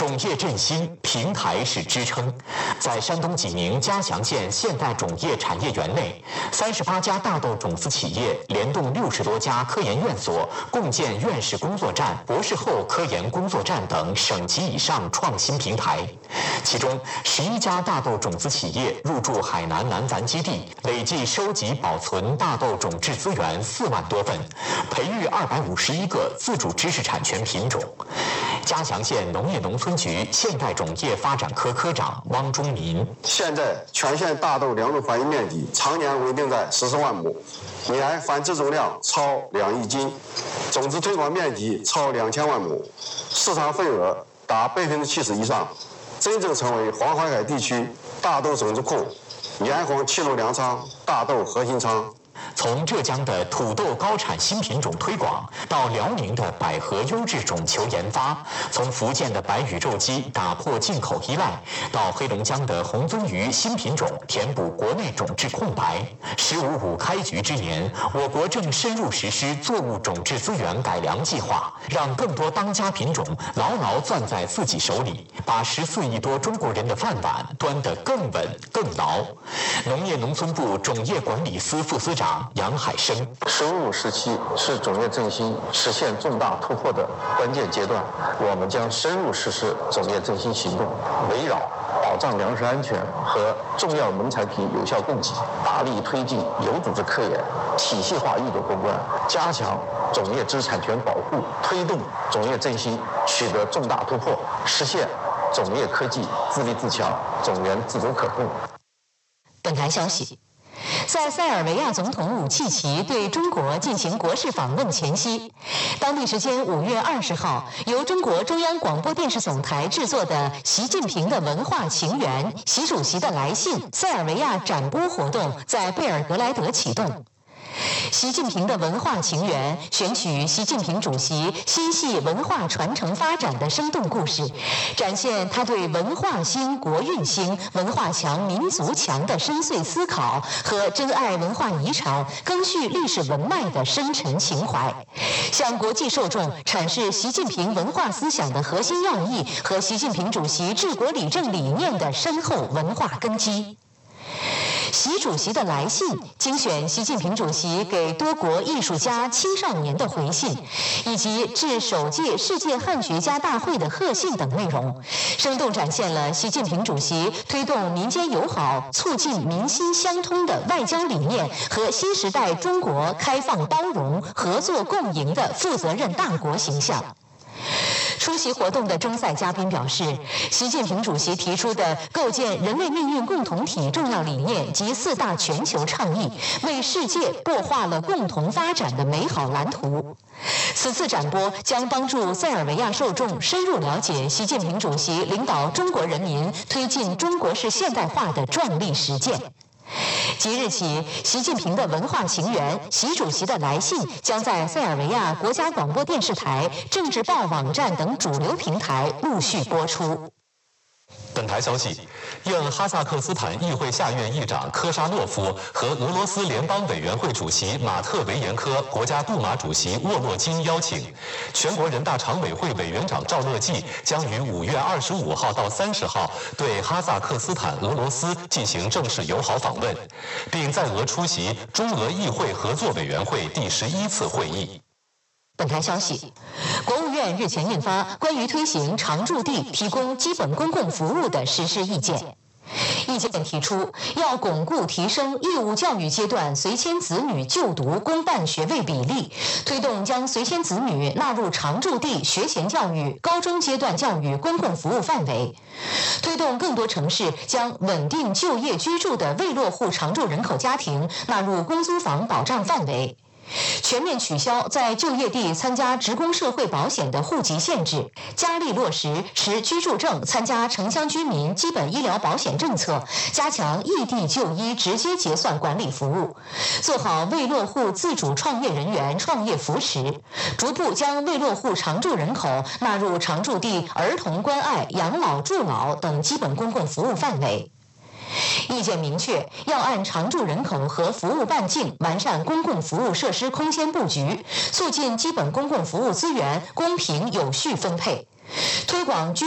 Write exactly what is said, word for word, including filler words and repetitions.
种业振兴，平台是支撑。在山东济宁嘉祥县现代种业产业园内，三十八家大豆种子企业联动六十多家科研院所，共建院士工作站、博士后科研工作站等省级以上创新平台。其中，十一家大豆种子企业入驻海南南繁基地，累计收集保存大豆种质资源四万多份，培育二百五十一个自主知识产权品种。嘉祥县农业农村局现代种业发展科科长汪忠民： 现在全县大豆粮食繁育面积常年稳定在十四万亩，年繁殖总量超两亿斤，种子推广面积超两千万亩，市场份额达百分之七十以上，真正成为黄淮海地区大豆种子库、炎黄齐鲁粮仓大豆核心仓。 从浙江的土豆高产新品种推广，到辽宁的百合优质种球研发；从福建的白宇宙鸡打破进口依赖，到黑龙江的红鳟鱼新品种填补国内种质空白。十五五开局之年，我国正深入实施作物种质资源改良计划，让更多当家品种牢牢攥在自己手里，把十四亿多中国人的饭碗端得更稳更牢。农业农村部种业管理司副司长杨海生： 十五五时期是种业振兴实现重大突破的关键阶段，我们将深入实施种业振兴行动，围绕保障粮食安全和重要农产品有效供给，大力推进有组织科研、体系化易度攻关，加强种业知识产权保护，推动种业振兴取得重大突破，实现种业科技自立自强、种源自主可控。 本台消息，在塞尔维亚总统武契奇对中国进行国事访问前夕，当地时间五月二十号，由中国中央广播电视总台制作的《习近平的文化情缘》——习主席的来信塞尔维亚展播活动在贝尔格莱德启动。习近平的文化情缘选取习近平主席心系文化传承发展的生动故事，展现他对文化兴、国运兴、文化强、民族强的深邃思考和珍爱文化遗产、赓续历史文脉的深沉情怀，向国际受众阐释习近平文化思想的核心要义和习近平主席治国理政理念的深厚文化根基。习主席的来信精选习近平主席给多国艺术家、青少年的回信，以及致首届世界汉学家大会的贺信等内容，生动展现了习近平主席推动民间友好、促进民心相通的外交理念和新时代中国开放包容、合作共赢的负责任大国形象。出席活动的中赛嘉宾表示，习近平主席提出的构建人类命运共同体重要理念及四大全球倡议，为世界擘画了共同发展的美好蓝图。此次展播将帮助塞尔维亚受众深入了解习近平主席领导中国人民推进中国式现代化的壮丽实践。即日起，习近平的文化情缘、习主席的来信将在塞尔维亚国家广播电视台、政治报网站等主流平台陆续播出。 本台消息，应哈萨克斯坦议会下院议长科沙诺夫和俄罗斯联邦委员会主席马特维延科、国家杜马主席沃洛金邀请，全国人大常委会委员长赵乐际将于五月二十五号到三十号对哈萨克斯坦、俄罗斯进行正式友好访问，并在俄出席中俄议会合作委员会第十一次会议。 本台消息，国务院日前印发关于推行常住地提供基本公共服务的实施意见。意见提出，要巩固提升义务教育阶段随迁子女就读公办学位比例，推动将随迁子女纳入常住地学前教育、高中阶段教育公共服务范围，推动更多城市将稳定就业居住的未落户常住人口家庭纳入公租房保障范围。全面取消在就业地参加职工社会保险的户籍限制，加力落实持居住证参加城乡居民基本医疗保险政策，加强异地就医直接结算管理服务，做好未落户自主创业人员创业扶持，逐步将未落户常住人口纳入常住地儿童关爱、养老助老等基本公共服务范围。意见明确，要按常住人口和服务半径完善公共服务设施空间布局，促进基本公共服务资源公平有序分配，推广居